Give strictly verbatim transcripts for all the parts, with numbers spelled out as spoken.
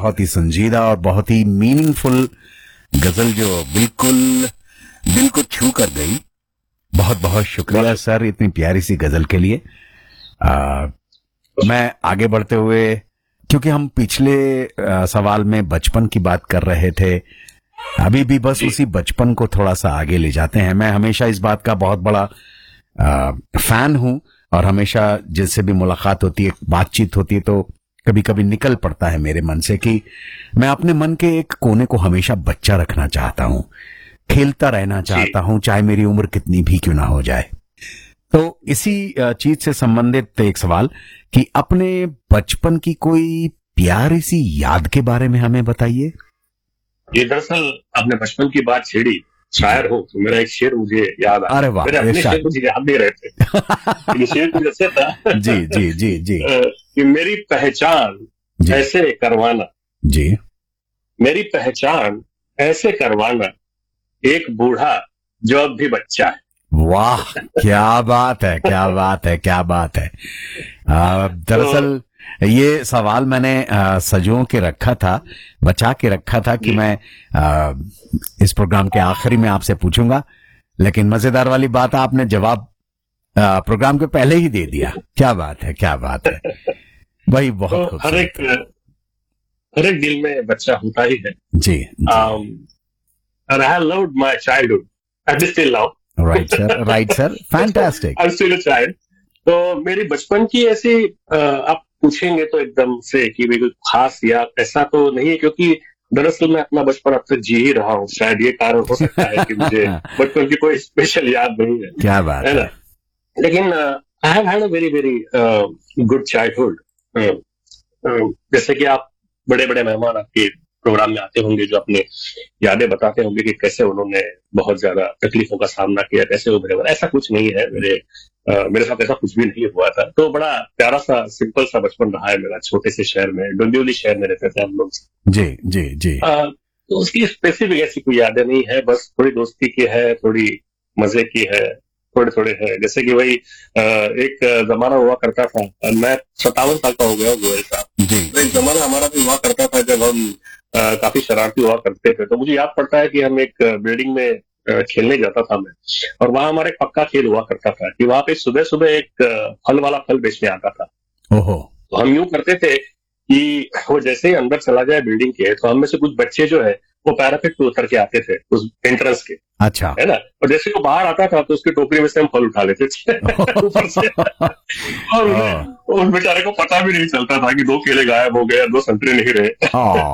बहुत ही संजीदा और बहुत ही मीनिंगफुल गजल जो बिल्कुल दिल को छू कर गई। बहुत बहुत शुक्रिया सर इतनी प्यारी सी गजल के लिए। आ, मैं आगे बढ़ते हुए, क्योंकि हम पिछले आ, सवाल में बचपन की बात कर रहे थे, अभी भी बस उसी बचपन को थोड़ा सा आगे ले जाते हैं। मैं हमेशा इस बात का बहुत बड़ा आ, फैन हूं और हमेशा जिससे भी मुलाकात होती है, बातचीत होती है, तो कभी कभी निकल पड़ता है मेरे मन से कि मैं अपने मन के एक कोने को हमेशा बच्चा रखना चाहता हूं, खेलता रहना चाहता हूं, चाहे मेरी उम्र कितनी भी क्यों ना हो जाए। तो इसी चीज से संबंधित एक सवाल कि अपने बचपन की कोई प्यारी सी याद के बारे में हमें बताइए। ये दरअसल आपने बचपन की बात छेड़ी, शायर हो तो मेरा एक शेर मुझे याद आ। अरे वाह, मेरे अपने शेर मुझे याद नहीं रहते। ये शेर कुछ ऐसे था जी जी जी जी कि मेरी पहचान ऐसे करवाना, जी मेरी पहचान ऐसे करवाना, एक बूढ़ा जो अब भी बच्चा है। वाह, क्या बात है, क्या बात है, क्या बात है। दरअसल ये सवाल मैंने आ, सजो के रखा था, बचा के रखा था कि मैं आ, इस प्रोग्राम के आखिरी में आपसे पूछूंगा, लेकिन मजेदार वाली बात आपने जवाब आ, प्रोग्राम के पहले ही दे दिया। क्या बात है, क्या बात है भाई, बहुत तो हर एक हर एक दिल में बच्चा होता ही है जी, um, and I have loved my childhood and still love. Right sir, right sir, fantastic. I'm still a child. तो मेरी बचपन की ऐसी आ, आप पूछेंगे तो एकदम से कि कोई खास याद ऐसा तो नहीं है, क्योंकि दरअसल मैं अपना बचपन अब तक जी ही रहा हूँ। शायद ये कारण हो सकता है कि मुझे बचपन की कोई स्पेशल याद नहीं है। क्या बात है, है ना? लेकिन I have had a very very good childhood. जैसे कि आप बड़े बड़े मेहमान आपके प्रोग्राम में आते होंगे जो अपने यादें बताते होंगे कि कैसे उन्होंने बहुत ज्यादा तकलीफों का सामना किया, कैसे उभरे। ऐसा कुछ नहीं है, मेरे Uh, मेरे साथ ऐसा कुछ भी नहीं हुआ था। तो बड़ा प्यारा सा सिंपल सा बचपन रहा है मेरा, छोटे से शहर में, डोंबिवली शहर में रहते थे हम लोग। जी जी जी। uh, तो उसकी स्पेसिफिक ऐसी कोई यादें नहीं है, बस थोड़ी दोस्ती की है, थोड़ी मजे की है, थोड़े थोड़े है। जैसे कि वही एक जमाना हुआ करता था, मैं सत्तावन साल का हो गया हूँ गोयल साहब जी। तो एक जमाना हमारा भी हुआ करता था जब हम आ, काफी शरारती हुआ करते थे। तो मुझे याद पड़ता है कि हम एक बिल्डिंग में खेलने जाता था मैं, और वहां हमारा एक पक्का खेल हुआ करता था कि वहां पे सुबह सुबह एक फल वाला फल बेचने आता था। ओहो। तो हम यूं करते थे कि वो जैसे ही अंदर चला जाए बिल्डिंग के, तो हम में से कुछ बच्चे जो है वो पैरापेट पे उतर के आते थे उस एंट्रेंस के। अच्छा, है ना? और जैसे वो बाहर आता था तो उसकी टोकरी में से हम फल उठा लेते थे ऊपर से। और उस बेचारे को पता भी नहीं चलता था कि दो केले गायब हो गए, दो संतरे नहीं रहे।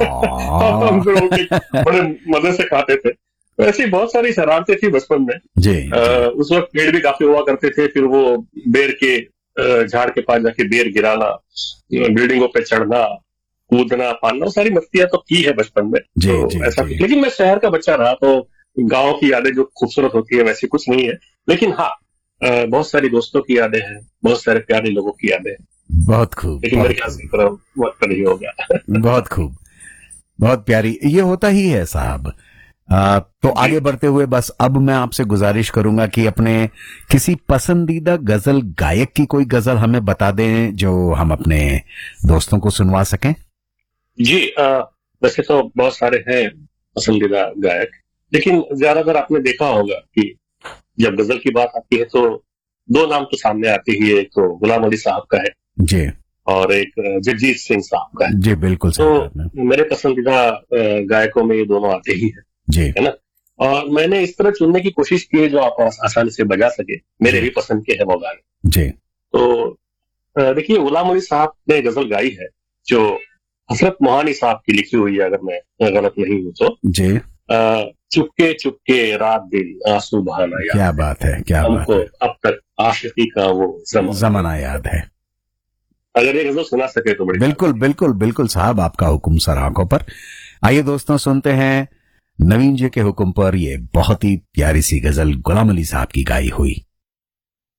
हम फिर बड़े मजे से खाते थे। तो ऐसी बहुत सारी शरारतें थी बचपन में जी, आ, उस वक्त पेड़ भी काफी हुआ करते थे। फिर वो बेर के झाड़ के पास जाके बेर गिराना, बिल्डिंगों पे चढ़ना, कूदना, पालना, वो सारी मस्तियां तो की है बचपन में। जी, तो जी, ऐसा जी। लेकिन मैं शहर का बच्चा रहा, तो गांव की यादें जो खूबसूरत होती है वैसी कुछ नहीं है। लेकिन हाँ, बहुत सारी दोस्तों की यादें हैं, बहुत सारे प्यारे लोगों की यादें हैं। बहुत खूब, लेकिन मेरे ख्याल से तरह वक्त नहीं होगा। बहुत खूब, बहुत प्यारी, ये होता ही है साहब। आ, तो आगे बढ़ते हुए बस अब मैं आपसे गुजारिश करूंगा कि अपने किसी पसंदीदा गजल गायक की कोई गजल हमें बता दें जो हम अपने दोस्तों को सुनवा सकें। जी, आ, वैसे तो बहुत सारे हैं पसंदीदा गायक, लेकिन ज्यादातर आपने देखा होगा कि जब गजल की बात आती है तो दो नाम तो सामने आते ही है। एक तो गुलाम अली साहब का है जी, और एक जगजीत सिंह साहब का है। जी बिल्कुल। तो मेरे पसंदीदा गायकों में ये दोनों आते ही है जी, है ना? और मैंने इस तरह चुनने की कोशिश की है जो आप आसानी से बजा सके, मेरे भी पसंद के है वो गाने जी। तो देखिए, गुलाम अली साहब ने गजल गाई है जो हसरत मोहानी साहब की लिखी हुई है, अगर मैं गलत नहीं हूं तो जी। चुपके चुपके रात दिन आंसू बहाना याद। क्या बात है, क्या हमको बात है। अब तक आशिकी का वो जमाना याद है। अगर ये गजल सुना सके तो बड़ी बिल्कुल बिल्कुल बिल्कुल साहब, आपका हुक्म सर आंखों पर। आइए दोस्तों, सुनते हैं नवीन जी के हुक्म पर ये बहुत ही प्यारी सी गजल गुलाम अली साहब की गाई हुई।